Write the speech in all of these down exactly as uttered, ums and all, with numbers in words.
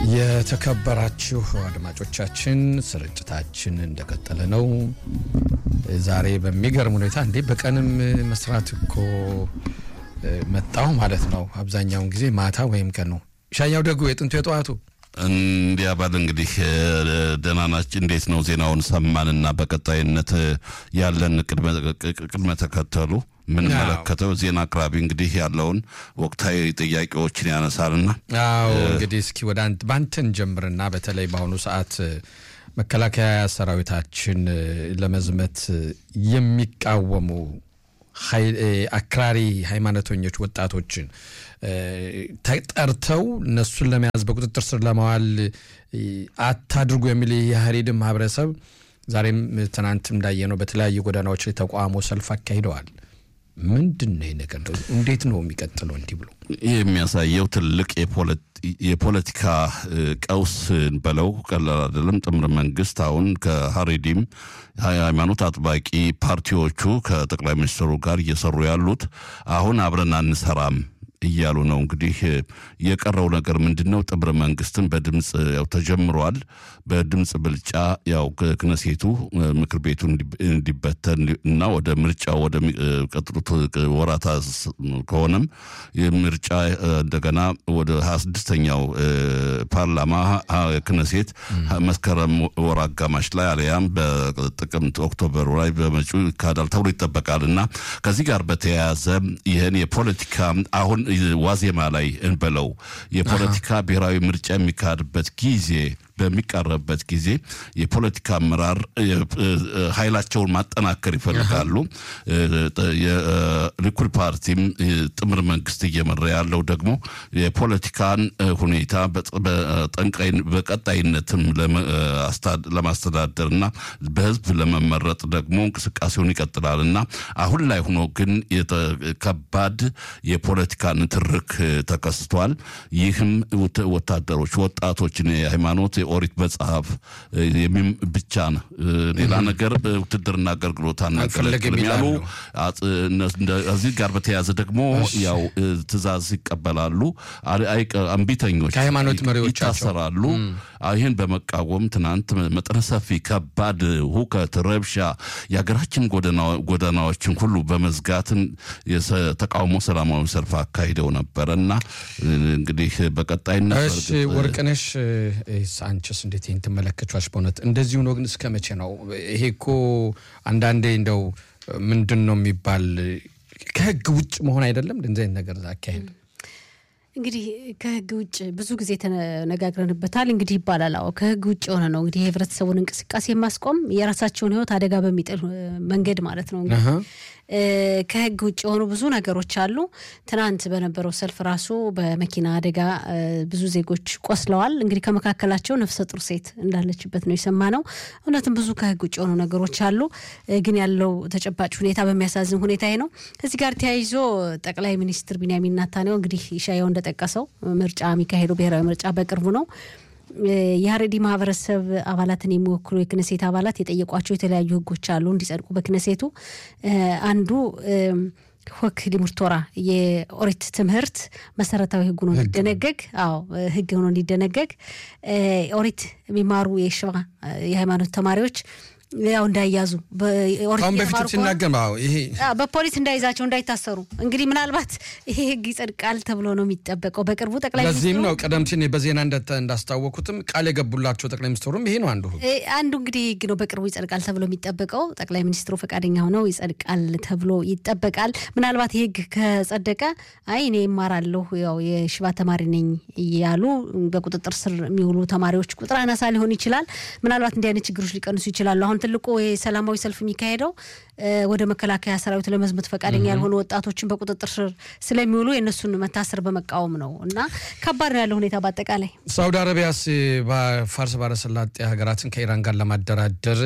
የተከበራችሁ አድማጮቻችን ስርጭታችን እንደቀጠለ ነው። ዛሬ በሚገርም ሁኔታ እንዴ በቀንም መስራት እኮ መጣው ማለት ነው። አብዛኛውን ጊዜ ማታ ወይም ቀን ነው። ሻያው ደጉ የጥንቱ የጧቱ እንዲያባል እንግዲህ ደናናችን እንዴት ነው? ዜናውን ሰማንና በቀጣይነት ያለን ቅድመ ቅድመ ተከተሉ ምን መለከተው ዜና አቅራቢ እንግዲህ ያለውን ወቅታዊ ጥያቄዎችን ያነሳልና አዎ እንግዲህ እስኪ ወደ አንተ ባንተን ጀምርና በተለይ በአሁኑ ሰዓት መከላከያ ሰራዊታችን ለመዝመት የሚቃወሙ አክራሪ ሃይማኖተኞች ወጣቶችን ተጠርተው እነሱን ለመያዝ በቁጥጥር ስር ለማዋል አታድርጉ የሚል የሐሪድም ማህበረሰብ ዛሬም ትናንት እንዳየነው በተለያዩ ጎዳናዎች ላይ ተቋሞ ሰልፍ አካሂደዋል። ምንድነው ነገር ነው? እንዴት ነው የሚቀጥለው? እንዲህ ብሎ የሚያሳየው ትልቅ የፖለቲካ ቀውስ በለው ቀላል አይደለም። ጥምር መንግስት አሁን ከሐሪዲም ሃይማኖት አጥባቂ ፓርቲዎቹ ከጠቅላይ ሚኒስትሩ ጋር እየሰሩ ያሉት አሁን አብረን አንሰራም እያሉ ነው። እንግዲህ የቀረው ነገር ምንድነው? ጥምር መንግስትን በድምጽ ያው ተጀምሯል። በድምጽ ብልጫ ያው ክነሴቱ ምክር ቤቱ እንዲበተን እና ወደ ምርጫው ወደ ቀጥሉት ወራታ ከሆነም የምርጫ እንደገና ወደ ሃያ ስድስተኛው ፓርላማ ክነሴት መስከረም ወር አጋማሽ ላይ አለያም በጥቅምት ኦክቶበር ላይ በመጪው ይካሄዳል ተብሎ ይጠበቃልና ከዚህ ጋር በተያያዘ ይሄን የፖለቲካ አሁን ዋዜማ ላይ እንበለው የፖለቲካ ብሔራዊ ምርጫ የሚካሄድበት ጊዜ በሚቀርብበት ጊዜ የፖለቲካ አመራር ኃይላቸውን ማጠናከር ይፈልጋሉ። የሊኩድ ፓርቲም ጥምር መንግስት እየመራ ያለው ደግሞ የፖለቲካን ሁኔታ በጠንቃይ በቀጣይነትም ለማስተዳደርና በህዝብ ለመመረጥ ደግሞ እንቅስቃሴውን ይቀጥላልና አሁን ላይ ሆኖ ግን ከባድ የፖለቲካ ንትርክ ተከስቷል። ይህም ወታደሮች ወጣቶችን የሃይማኖት ኦሪት መጽሐፍ የሚም ብቻ ነው ሌላ ነገር በውትድርና አገልግሎት አናገለግልም ያሉ እዚህ ጋር በተያያዘ ደግሞ ያው ትእዛዝ ይቀበላሉ። አምቢተኞች ከሃይማኖት መሪዎች ይታሰራሉ። ይሄን በመቃወም ትናንት መጠነ ሰፊ ከባድ ሁከት ረብሻ የሀገራችን ጎዳናዎችን ሁሉ በመዝጋትን የተቃውሞ ሰላማዊ ሰልፍ አካሂደው ነበርና እንግዲህ በቀጣይነት እሺ ወርቅነሽ አንቺስ እንዴት ይሄን ተመለከቷሽ? በእውነት እንደዚሁ ነው ግን እስከ መቼ ነው ይሄኮ? አንዳንዴ እንደው ምንድነው የሚባል ከህግ ውጭ መሆን አይደለም እንደዚህ ነገር አካሄድ እንግዲህ ከህግ ውጭ ብዙ ጊዜ ተነጋግረንበታል። እንግዲህ ይባላል አዎ ከህግ ውጭ ሆነ ነው እንግዲህ የህብረተሰቡን እንቅስቃሴ ማስቆም የራሳቸውን ህይወት አደጋ በሚጥል መንገድ ማለት ነው። እንግዲህ ከህግ ውጭ ሆኖ ብዙ ነገሮች አሉ። ትናንት በነበረው ሰልፍ ራሱ በመኪና አደጋ ብዙ ዜጎች ቆስለዋል። እንግዲህ ከመካከላቸው ነፍሰ ጡር ሴት እንዳለችበት ነው የሰማነው። እውነትም ብዙ ከህግ ውጭ ሆኖ ነገሮች አሉ። ግን ያለው ተጨባጭ ሁኔታ በሚያሳዝን ሁኔታ ነው። ከዚህ ጋር ተያይዞ ጠቅላይ ሚኒስትር ቢንያሚን ኔታንያሁ እንግዲህ ይሻያው እንደጠቀሰው ምርጫ የሚካሄደው ብሔራዊ ምርጫ በቅርቡ ነው። የሐሪዲ ማህበረሰብ አባላትን የሚወክሉ የክነሴት አባላት የጠየቋቸው የተለያዩ ህጎች አሉ እንዲጸድቁ በክነሴቱ። አንዱ ሆክ ዲሙርቶራ የኦሪት ትምህርት መሰረታዊ ህግ ነው እንዲደነገግ አዎ ህግ ነው እንዲደነገግ ኦሪት የሚማሩ የሽባ የሃይማኖት ተማሪዎች ያው እንዳይያዙ በኦሪት በፊት ሲናገማው ይሄ በፖሊስ እንዳይዛቸው እንዳይታሰሩ እንግዲህ ምናልባት ይሄ ህግ ይጸድቃል ተብሎ ነው የሚጠበቀው በቅርቡ ጠቅላይ ሚኒስትሩ ለዚህም ነው ቀደም ሲል በዜና እንዳስታወቁትም ቃል የገቡላቸው ጠቅላይ ሚኒስትሩም ይሄ ነው አንዱ አንዱ እንግዲህ ህግ ነው በቅርቡ ይጸድቃል ተብሎ የሚጠበቀው ጠቅላይ ሚኒስትሩ ፈቃደኛ ሆነው ይጸድቃል ተብሎ ይጠበቃል። ምናልባት ይሄ ህግ ከጸደቀ አይ እኔ እማራለሁ ያው የሽባ ተማሪ ነኝ ያሉ በቁጥጥር ስር የሚውሉ ተማሪዎች ቁጥር አናሳ ሊሆን ይችላል። ምናልባት እንዲህ አይነት ችግሮች ሊቀንሱ ይችላሉ። ትልቁ የሰላማዊ ሰልፍ የሚካሄደው ወደ መከላከያ ሰራዊት ለመዝመት ፈቃደኛ ያልሆኑ ወጣቶችን በቁጥጥር ስር ስለሚውሉ የነሱን መታሰር በመቃወም ነው እና ከባድ ነው ያለው ሁኔታ በአጠቃላይ። ሳውዲ አረቢያስ በፋርስ ባሕረ ሰላጤ ሀገራትን ከኢራን ጋር ለማደራደር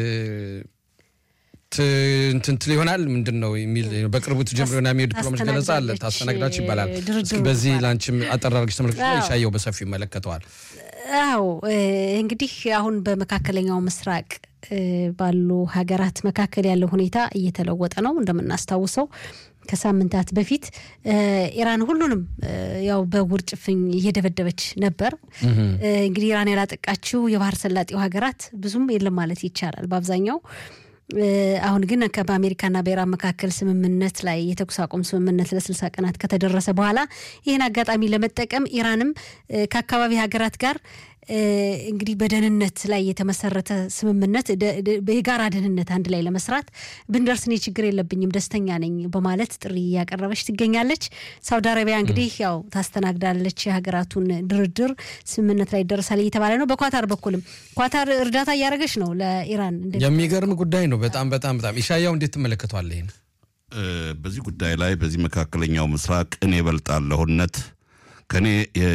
እንትን ይሆናል ምንድነው የሚል በቅርቡ ተጀምሮና የሚሄድ ዲፕሎማሲ ገለጻ አለ ታስተናግዳች ይባላል። እስኪ በዚህ ላንቺም አጠራርግሽ ተመልክተሽ ይሻየው በሰፊው መለከተዋል። አዎ እንግዲህ አሁን በመካከለኛው ምስራቅ ባሉ ሀገራት መካከል ያለው ሁኔታ እየተለወጠ ነው እንደምናስተዋውሰው ከሳምንታት በፊት ኢራን ሁሉንም ያው በውርጭፍኝ እየደበደበች ነበር እንግዲህ ኢራን ያላጠቃችው የባህር ሰላጤው ሀገራት ብዙም የለም ማለት ይቻላል በአብዛኛው አሁን ግን ከአሜሪካና በኢራን መካከል ስምምነት ላይ የተኩስ አቁም ስምምነት ለ60 ቀናት ከተደረሰ በኋላ ይሄን አጋጣሚ ለመጠቀም ኢራንም ከአካባቢ ሀገራት ጋር እንግዲህ በደህንነት ላይ የተመሰረተ ስምምነት በጋራ ደህንነት አንድ ላይ ለመስራት ብንደርስኔ ችግር የለብኝም ደስተኛ ነኝ በማለት ጥሪ ያቀረበች ትገኛለች ሳውዲ አረቢያ እንግዲህ ያው ታስተናግዳለች የሀገራቱን ድርድር ስምምነት ላይ ደርሳለች እየተባለ ነው በኳታር በኩልም ኳታር እርዳታ ያያረገች ነው ለኢራን የሚገርም ጉዳይ ነው በጣም በጣም በጣም ኢሻያው እንዴት ተመለከቷል ይሄን በዚህ ጉዳይ ላይ በዚህ መካከለኛው ምስራቅ እኔ እበልጣለሁነት ከኔ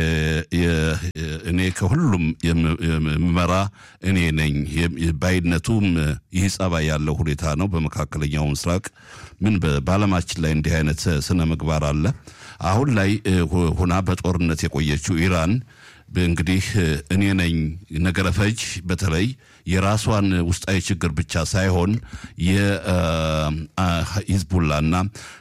እኔ ከሁሉም የምመራ እኔ ነኝ ባይነቱም ይህ ጸባይ ያለው ሁኔታ ነው በመካከለኛው ምስራቅ ምን በዓለማችን ላይ እንዲህ አይነት ስነ ምግባር አለ አሁን ላይ ሆና በጦርነት የቆየችው ኢራን እንግዲህ እኔ ነኝ ነገረ ፈጅ በተለይ የራሷን ውስጣዊ ችግር ብቻ ሳይሆን የሂዝቡላና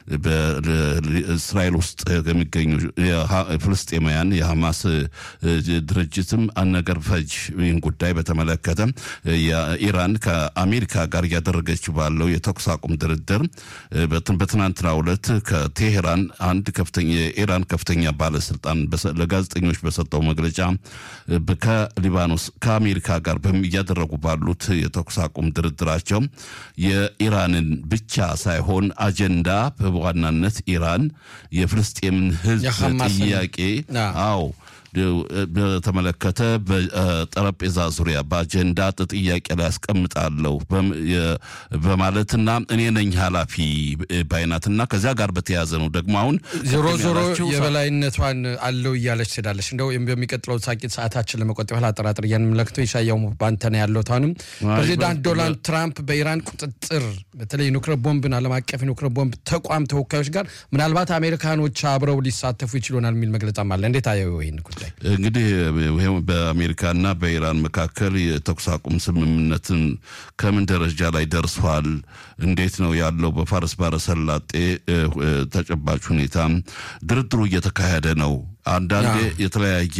በእስራኤል ውስጥ የሚገኙ ፍልስጤማውያን የሐማስ ድርጅትም ነገረ ፈጅ ይህን ጉዳይ በተመለከተ ኢራን ከአሜሪካ ጋር ያደረገችው ባለው የተኩስ አቁም ድርድር በትናንትናው ዕለት ከቴሄራን አንድ ከፍተኛ የኢራን ከፍተኛ ባለስልጣን ለጋዜጠኞች በሰጠው መግለጫ ከሊባኖስ ከአሜሪካ ጋር በሚያደረጉ ባሉት የተኩስ አቁም ድርድራቸው የኢራንን ብቻ ሳይሆን አጀንዳ በዋናነት ኢራን የፍልስጤምን ህዝብ ጥያቄ አው በተመለከተ በጠረጴዛ ዙሪያ በአጀንዳ ጥያቄ ላይ ያስቀምጣለው በማለትና እኔ ነኝ ሐላፊ ባይናትና ከዛ ጋር በተያያዘ ነው ደግሞ አሁን ዞሮ ዞሮ የበላይነቷን አለው ይያለች ትዳለች እንደው የሚቀጥለው ሳቂት ሰዓታችን ለመቆጠብ አጠራጥር ያንመለክተው ይሻያው ባንተ ነው ያለው ታንም ፕሬዚዳንት ዶናልድ ትራምፕ በኢራን ቁጥጥር በተለይ ኑክሌር ቦምብን ዓለም አቀፍ ኑክሌር ቦምብ ተቋም ተወካዮች ጋር ምናልባት አሜሪካኖች አብረው ሊሳተፉ ይችላል የሚል መግለጫ አለ እንዴት አየው ይሄን እንግዲህ በአሜሪካና በኢራን መካከል የተኩስ አቁም ስምምነትን ከምን ደረጃ ላይ ደርሷል እንዴት ነው ያለው በፋርስ ባሕረ ሰላጤ ተጨባጭ ሁኔታ ድርድሩ እየተካሄደ ነው አንዳንዴ የተለያየ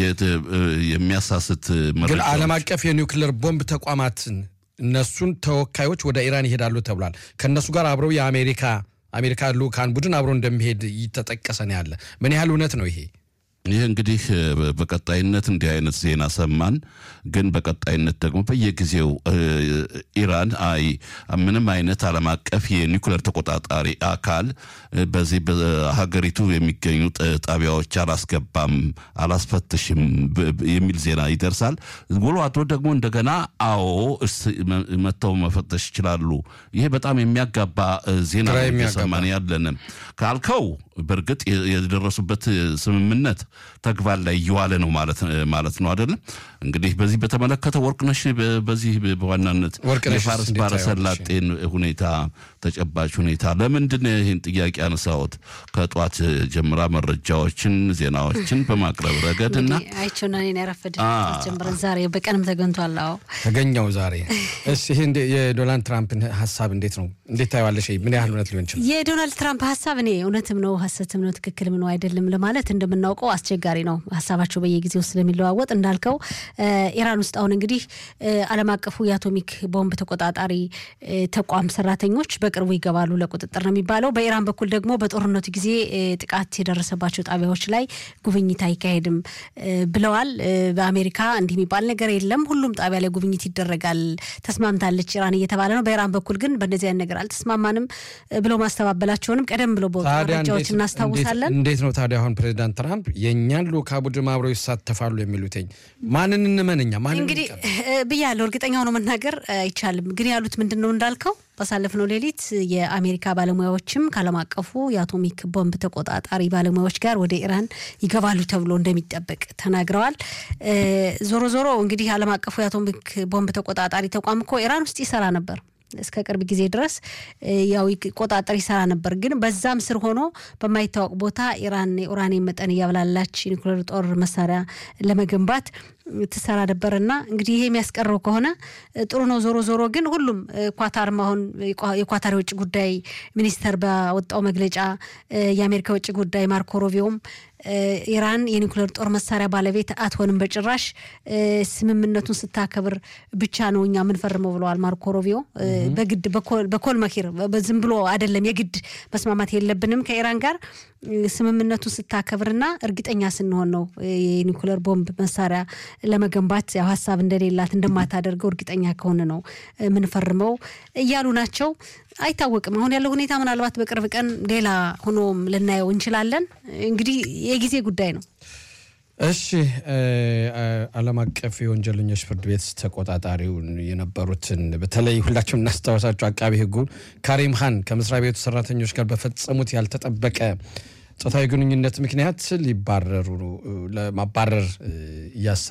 የሚያሳስት ግን ዓለም አቀፍ የኒውክሌር ቦምብ ተቋማትን እነሱን ተወካዮች ወደ ኢራን ይሄዳሉ ተብሏል ከነሱ ጋር አብረው የአሜሪካ አሜሪካ ልኡካን ቡድን አብረው እንደሚሄድ ይተጠቀሰ ነው ያለ ምን ያህል እውነት ነው ይሄ ይሄ እንግዲህ በቀጣይነት እንዲህ አይነት ዜና ሰማን ግን በቀጣይነት ደግሞ በየጊዜው ኢራን አይ ምንም አይነት ዓለም አቀፍ የኒውክሌር ተቆጣጣሪ አካል በዚህ በሀገሪቱ የሚገኙ ጣቢያዎች አላስገባም አላስፈትሽም የሚል ዜና ይደርሳል ጎሎ አቶ ደግሞ እንደገና አዎ መተው መፈተሽ ይችላሉ ይሄ በጣም የሚያጋባ ዜና ሰማን ያለንም ካልከው በርግጥ የደረሱበት ስምምነት ተግባር ላይ ይዋለ ነው ማለት ማለት ነው አይደል እንግዲህ በዚህ በተመለከተ ወርቅነሽ በዚህ በዋናነት የፋርስ ባሕረ ሰላጤን ሁኔታ ተጨባጭ ሁኔታ ለምንድን ይሄን ጥያቄ አነሳውት ከጧት ጀምራ መረጃዎችን ዜናዎችን በማቅረብ ረገድና አይቾና እኔ ያረፈደ ጀምረን ዛሬ በቀንም ተገንቷል አዎ ተገኘው ዛሬ እሺ ይሄ የዶናልድ ትራምፕን ሐሳብ እንዴት ነው እንዴት ታያዋለሽ ምን ያህል እውነት ሊሆን ይችላል የዶናልድ ትራምፕ ሐሳብ እኔ እውነትም ነው ሐሰትም ነው ትክክልም ነው አይደለም ለማለት እንደምናውቀው አስቸጋሪ ነው ሐሳባቸው በየጊዜው ስለሚለዋወጥ እንዳልከው ኢራን ውስጥ አሁን እንግዲህ ዓለም አቀፉ የአቶሚክ ቦምብ ተቆጣጣሪ ተቋም ሰራተኞች በቅርቡ ይገባሉ ለቁጥጥር ነው የሚባለው በኢራን በኩል ደግሞ በጦርነቱ ጊዜ ጥቃት የደረሰባቸው ጣቢያዎች ላይ ጉብኝት አይካሄድም ብለዋል በአሜሪካ እንዲህ የሚባል ነገር የለም ሁሉም ጣቢያ ላይ ጉብኝት ይደረጋል ተስማምታለች ኢራን እየተባለ ነው በኢራን በኩል ግን በእነዚህ አይነት ነገር አልተስማማንም ብለው ማስተባበላቸውንም ቀደም ብሎ በወጣቸው እናስታውሳለን እንዴት ነው ታዲያ አሁን ፕሬዝዳንት ትራምፕ የኛን ልኡካን ቡድን አብረው ይሳተፋሉ የሚሉትኝ ማንን እንመንኛ ማንን እንግዲህ በያለው እርግጠኛ ሆኖ መናገር አይቻልም ግን ያሉት ምንድነው እንዳልከው በሳለፍነው ሌሊት የአሜሪካ ባለሙያዎችም ካለም አቀፉ የአቶሚክ ቦምብ ተቆጣጣሪ ባለሙያዎች ጋር ወደ ኢራን ይገባሉ ተብሎ እንደሚጠበቅ ተናግረዋል ዞሮ ዞሮ እንግዲህ ዓለም አቀፉ የአቶሚክ ቦምብ ተቆጣጣሪ ተቋም እኮ ኢራን ውስጥ ይሰራ ነበር እስከ ቅርብ ጊዜ ድረስ ያው ቆጣጣሪ ይሰራ ነበር ግን በዛም ስር ሆኖ በማይታወቅ ቦታ ኢራን የኡራኒየም መጠን ያብላላች ኒውክሌር ጦር መሳሪያ ለመገንባት ተሰራ ነበርና እንግዲህ ይሄ የሚያስቀረው ከሆነ ጥሩ ነው ዞሮ ዞሮ ግን ሁሉም ኳታር ማሁን የኳታር ውጭ ጉዳይ ሚኒስተር ባወጣው መግለጫ የአሜሪካ ውጭ ጉዳይ ማርኮ ሩቢዮም ኢራን የኒውክሌር ጦር መሳሪያ ባለቤት አትሆንም በጭራሽ ስምምነቱን ስታከብር ብቻ ነው እኛ ምን ፈርመው ብለዋል ማርኮ ሩቢዮ በግድ በኮል መኪር በዝም ብሎ አይደለም የግድ መስማማት የለብንም ከኢራን ጋር ስምምነቱን ስታከብርና እርግጠኛ ስንሆን ነው የኒውክሌር ቦምብ መሳሪያ ለመገንባት ያው ሐሳብ እንደሌላት እንደማታደርገው እርግጠኛ ከሆነ ነው ምን ፈርመው እያሉ ናቸው አይታወቅም አሁን ያለው ሁኔታ ምናልባት በቅርብ ቀን ሌላ ሆኖም ልናየው እንችላለን እንግዲህ የጊዜ ጉዳይ ነው እሺ ዓለም አቀፍ የወንጀለኞች ፍርድ ቤት ተቆጣጣሪው የነበሩትን በተለይ ሁላችንም እናስተዋወሳቸው አቃቤ ሕጉ ካሪም ሃን ከመስሪያ ቤቱ ሰራተኞች ጋር በፈጸሙት ያልተጠበቀ ጾታዊ ግንኙነት ምክንያት ሊባረሩ ለማባረር ያስ